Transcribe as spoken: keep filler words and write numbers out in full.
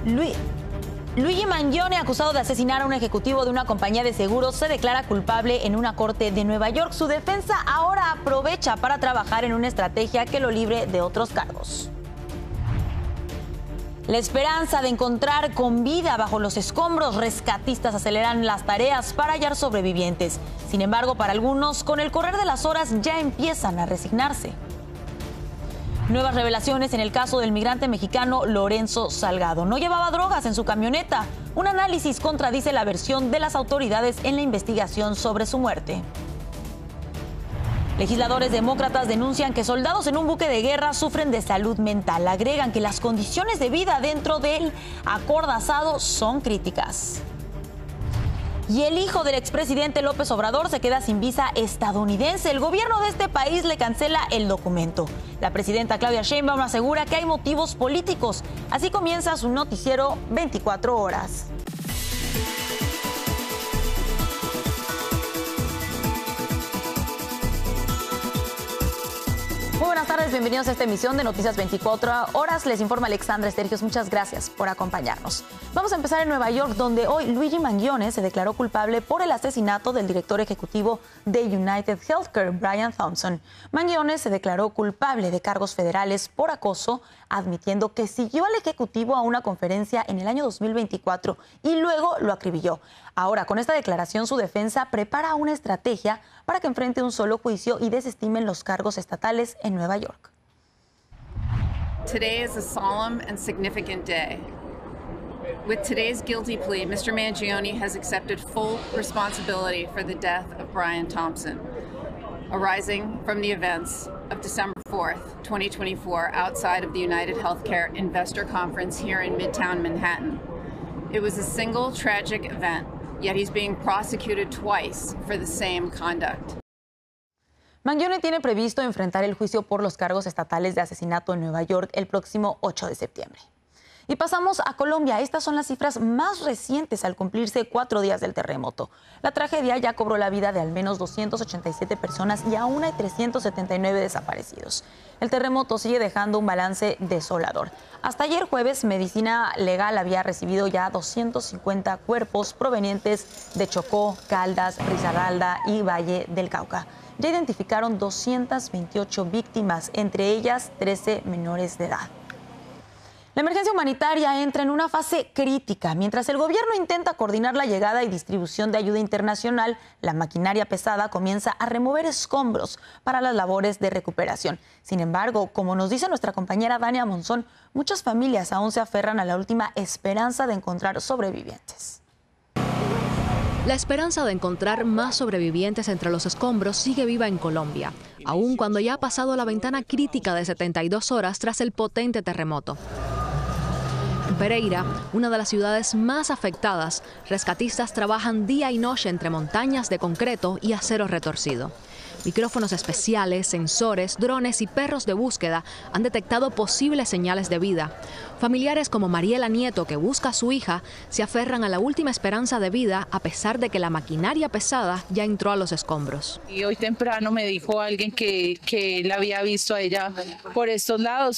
Luis... Luigi Mangione, acusado de asesinar a un ejecutivo de una compañía de seguros, se declara culpable en una corte de Nueva York. Su defensa ahora aprovecha para trabajar en una estrategia que lo libre de otros cargos. La esperanza de encontrar con vida bajo los escombros, rescatistas aceleran las tareas para hallar sobrevivientes. Sin embargo, para algunos, con el correr de las horas ya empiezan a resignarse. Nuevas revelaciones en el caso del migrante mexicano Lorenzo Salgado. No llevaba drogas en su camioneta. Un análisis contradice la versión de las autoridades en la investigación sobre su muerte. Legisladores demócratas denuncian que soldados en un buque de guerra sufren de salud mental. Agregan que las condiciones de vida dentro del acordazado son críticas. Y el hijo del expresidente López Obrador se queda sin visa estadounidense. El gobierno de este país le cancela el documento. La presidenta Claudia Sheinbaum asegura que hay motivos políticos. Así comienza su noticiero veinticuatro horas. Muy buenas tardes, bienvenidos a esta emisión de Noticias veinticuatro horas. Les informa Alexandra Estergios. Muchas gracias por acompañarnos. Vamos a empezar en Nueva York, donde hoy Luigi Mangione se declaró culpable por el asesinato del director ejecutivo de United Healthcare, Brian Thompson. Mangione se declaró culpable de cargos federales por acoso, admitiendo que siguió al ejecutivo a una conferencia en el año dos mil veinticuatro y luego lo acribilló. Ahora, con esta declaración, su defensa prepara una estrategia para que enfrente un solo juicio y desestimen los cargos estatales en Nueva York. Today is a solemn and significant day. With today's guilty plea, Mister Mangione has accepted full responsibility for the death of Brian Thompson, arising from the events of December fourth, twenty twenty-four, outside of the United Healthcare Investor Conference here in Midtown Manhattan. It was a single tragic event, yet he's being prosecuted twice for the same conduct. Mangione tiene previsto enfrentar el juicio por los cargos estatales de asesinato en Nueva York el próximo ocho de septiembre. Y pasamos a Colombia. Estas son las cifras más recientes al cumplirse cuatro días del terremoto. La tragedia ya cobró la vida de al menos doscientas ochenta y siete personas y aún hay trescientos setenta y nueve desaparecidos. El terremoto sigue dejando un balance desolador. Hasta ayer jueves, Medicina Legal había recibido ya doscientos cincuenta cuerpos provenientes de Chocó, Caldas, Risaralda y Valle del Cauca. Ya identificaron doscientas veintiocho víctimas, entre ellas trece menores de edad. La emergencia humanitaria entra en una fase crítica. Mientras el gobierno intenta coordinar la llegada y distribución de ayuda internacional, la maquinaria pesada comienza a remover escombros para las labores de recuperación. Sin embargo, como nos dice nuestra compañera Dania Monzón, muchas familias aún se aferran a la última esperanza de encontrar sobrevivientes. La esperanza de encontrar más sobrevivientes entre los escombros sigue viva en Colombia, aun cuando ya ha pasado la ventana crítica de setenta y dos horas tras el potente terremoto. En Pereira, una de las ciudades más afectadas, rescatistas trabajan día y noche entre montañas de concreto y acero retorcido. Micrófonos especiales, sensores, drones y perros de búsqueda han detectado posibles señales de vida. Familiares como Mariela Nieto, que busca a su hija, se aferran a la última esperanza de vida a pesar de que la maquinaria pesada ya entró a los escombros. Y hoy temprano me dijo alguien que, que la había visto a ella por estos lados.